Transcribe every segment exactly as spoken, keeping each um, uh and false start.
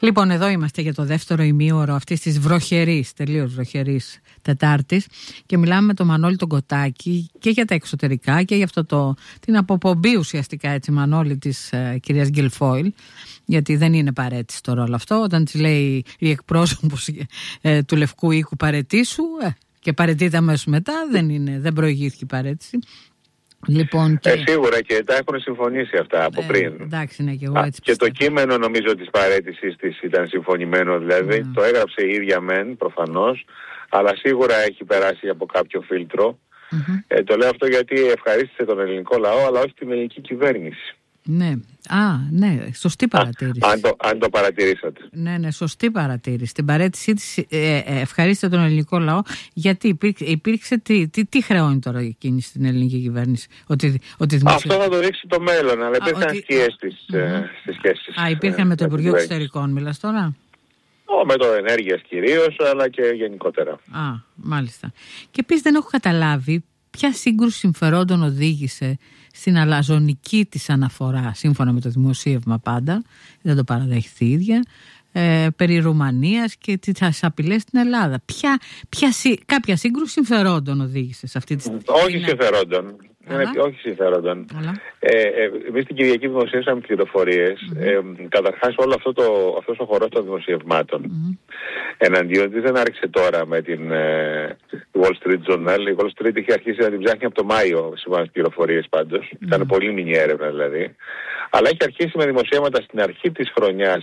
Λοιπόν, εδώ είμαστε για το δεύτερο ημίωρο αυτής της βροχερής, τελείως βροχερής Τετάρτης και μιλάμε με τον Μανώλη τον Κοτάκη και για τα εξωτερικά και για αυτό το, την αποπομπή ουσιαστικά, έτσι, Μανώλη, της ε, κυρίας Γκιλφόιλ, γιατί δεν είναι παρέτηση τώρα όλο αυτό. Όταν της λέει η εκπρόσωπος ε, του Λευκού Οίκου παρετήσου ε, και παρετείται αμέσως μετά, δεν, είναι, δεν προηγήθηκε η παρέτηση. Λοιπόν, και... ε, σίγουρα και τα έχουν συμφωνήσει αυτά από ε, πριν. Εντάξει, ναι, και εγώ έτσι Α, και το κείμενο νομίζω της παραίτησης της ήταν συμφωνημένο, δηλαδή mm. το έγραψε η ίδια μεν προφανώς, αλλά σίγουρα έχει περάσει από κάποιο φίλτρο. Mm-hmm. Ε, το λέω αυτό γιατί ευχαρίστησε τον ελληνικό λαό, αλλά όχι την ελληνική κυβέρνηση. Ναι, α, ναι, σωστή παρατήρηση. Α, αν, το, αν το παρατηρήσατε. Ναι, ναι, σωστή παρατήρηση. Την παρέτησή της ε, ε, ευχαρίστησε τον ελληνικό λαό, γιατί υπήρξε, υπήρξε τι, τι, τι χρεώνει τώρα εκείνη στην ελληνική κυβέρνηση. Ότι, ότι δημοσιο... Αυτό θα το δείξει το μέλλον, αλλά υπήρχαν ότι... σκιές στις, mm-hmm. ε, στις σχέσεις. Α, υπήρχαν ε, με το Υπουργείο Εξωτερικών, μιλάς τώρα. Ω, με το ενέργειας κυρίως, αλλά και γενικότερα. Α, μάλιστα. Και επίσης δεν έχω καταλάβει ποια σύγκρουση συμφερόντων οδήγησε στην αλαζονική της αναφορά, σύμφωνα με το δημοσίευμα πάντα, δεν το παραδέχεται η ίδια, ε, περί Ρουμανίας και τις απειλές στην Ελλάδα. Ποια, ποια, κάποια σύγκρουση συμφερόντων οδήγησε σε αυτή τη στιγμή? Όχι συμφερόντων. Είναι, όχι συμφέρονταν. Ε, ε, Εμείς την Κυριακή δημοσίευσαμε πληροφορίες. Mm-hmm. Ε, καταρχάς, όλο αυτό το, αυτός ο χορός των δημοσιευμάτων mm-hmm. εναντίον της δεν άρχισε τώρα με την ε, Wall Street Journal. Η Wall Street είχε αρχίσει να την ψάχνει από το Μάιο, σύμφωνα με τις πληροφορίες πάντως. Mm-hmm. Ήταν πολύ μηνιαία έρευνα δηλαδή. Αλλά έχει αρχίσει με δημοσιεύματα στην αρχή της χρονιάς,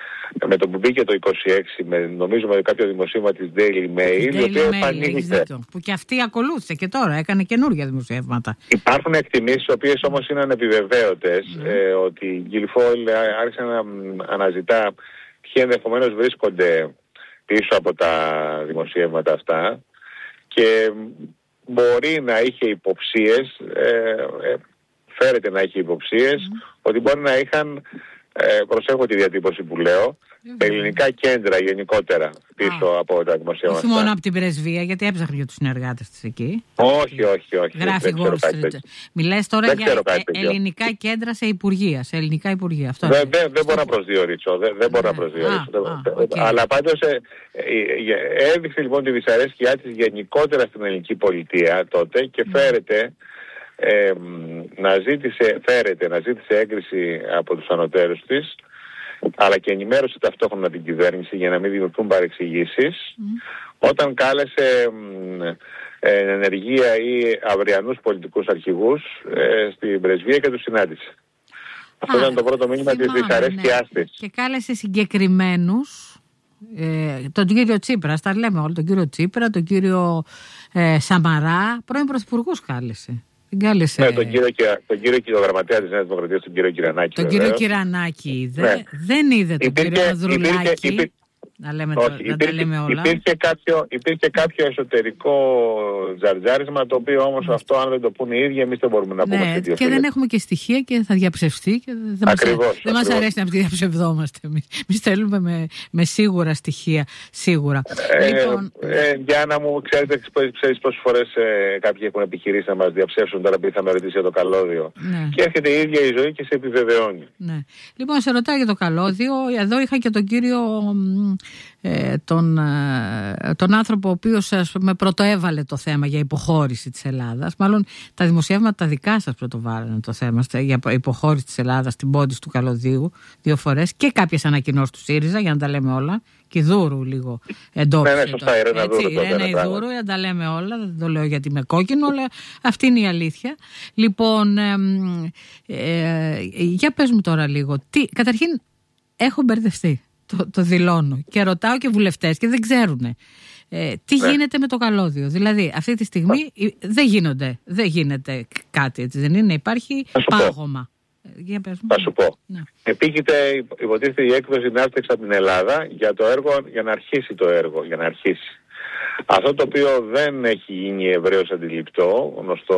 με το που μπήκε το είκοσι έξι, με, νομίζω με κάποιο δημοσίευμα της Daily Mail, η οποία επανήλθε. Που και αυτή ακολούθησε και τώρα, έκανε καινούργια δημοσιεύματα. Υπάρχουν εκτιμήσεις, οι οποίες όμως είναι ανεπιβεβαίωτες, mm. ε, ότι η Γκιλφόιλ άρχισε να αναζητά ποιοι ενδεχομένως βρίσκονται πίσω από τα δημοσιεύματα αυτά και μπορεί να είχε υποψίες, ε, ε, φέρεται να είχε υποψίες, mm. ότι μπορεί να είχαν... Ε, προσέχω τη διατύπωση που λέω, mm-hmm. ελληνικά κέντρα γενικότερα πίσω ah. από τα δημοσιεύματα. Όχι μόνο από την πρεσβεία, γιατί έψαχνε για τους συνεργάτες της εκεί. Όχι, όχι, όχι. Γράφει Wall Street. Μιλάς τώρα δεν για ε, ελληνικά τέτοιο. Κέντρα σε υπουργεία, σε ελληνικά υπουργεία. Αυτό δεν δε, δε μπορώ να προσδιορίσω, δεν δε μπορώ να προσδιορίσω. Ah, okay. Αλλά πάντως ε, ε, έδειξε λοιπόν τη δυσαρέσκειά της γενικότερα στην ελληνική πολιτεία τότε και mm. φέρεται Ε, να ζήτησε, φέρεται, να ζήτησε έγκριση από τους ανωτέρους της, αλλά και ενημέρωσε ταυτόχρονα την κυβέρνηση για να μην δημιουργούν παρεξηγήσεις, mm. όταν κάλεσε ε, ενεργεία ή αυριανούς πολιτικούς αρχηγούς ε, στην πρεσβεία και τους συνάντησε. Αυτό ήταν το πρώτο μήνυμα της δυσαρέσκειάς της. Και κάλεσε συγκεκριμένους, ε, τον κύριο Τσίπρα, τα λέμε όλοι, τον κύριο Τσίπρα, τον κύριο ε, Σαμαρά, πρώην πρωθυπουργούς κάλεσε. Κάλεσε... Ναι, τον κύριο, τον κύριο και τον γραμματέα της Νέας Δημοκρατίας, τον κύριο Κυρανάκη. Τον βεβαίως. Κύριο Κυρανάκη είδε. Ναι. Δεν είδε τον υπήρχε, κύριο Ανδρουλάκη. Υπήρχε, υπήρχε, να λέμε, όχι, το, υπήρχε, να τα λέμε όλα. Υπήρχε κάποιο, υπήρχε κάποιο εσωτερικό τζαρτζάρισμα, το οποίο όμως αυτό, αν δεν το πούνε οι ίδιοι, εμείς δεν μπορούμε να πούμε. Ναι, και φίλες. Δεν έχουμε και στοιχεία και θα διαψευστεί. Και δεν ακριβώς, μας, δεν μας αρέσει να διαψευδόμαστε εμείς. Εμείς θέλουμε με, με σίγουρα στοιχεία. Σίγουρα. Ε, λοιπόν, ε, για να μου ξέρετε, ξέρεις πόσες φορές ε, κάποιοι έχουν επιχειρήσει να μας διαψεύσουν, τώρα που είχαμε ρωτήσει για το καλώδιο. Ναι. Και έρχεται η ίδια η ζωή και σε επιβεβαιώνει. Ναι. Λοιπόν, σε ρωτάω για το καλώδιο. Εδώ είχα και τον κύριο. Ε, τον, ε, τον άνθρωπο ο οποίος ας πούμε, πρωτοέβαλε το θέμα για υποχώρηση της Ελλάδας. Μάλλον τα δημοσιεύματα τα δικά σας πρωτοβάλανε το θέμα για υποχώρηση της Ελλάδας στην πόντιση του καλωδίου δύο φορές και κάποιες ανακοινώσεις του ΣΥΡΙΖΑ, για να τα λέμε όλα. Και Δούρου λίγο εντόπισε. Ναι, ναι, σωστά, η Ρένα Δούρου. Η Ρένα Δούρου, να τα λέμε όλα, δεν το λέω γιατί είμαι κόκκινο, αλλά αυτή είναι η αλήθεια. Λοιπόν, ε, ε, για πες μου τώρα λίγο, τι, καταρχήν έχω μπερδευτεί. Το, το δηλώνω και ρωτάω και βουλευτές και δεν ξέρουν ε, τι ναι. γίνεται με το καλώδιο. Δηλαδή αυτή τη στιγμή ε, δεν γίνονται, δεν γίνεται κάτι, έτσι δεν είναι, υπάρχει πάγωμα. Για πες μου. Θα σου πω. Ναι. Επίκειται, υποτίθεται η έκδοση Ναύτεξ από την Ελλάδα για το έργο, για να αρχίσει το έργο, για να αρχίσει. Αυτό το οποίο δεν έχει γίνει ευρέως αντιληπτό, γνωστό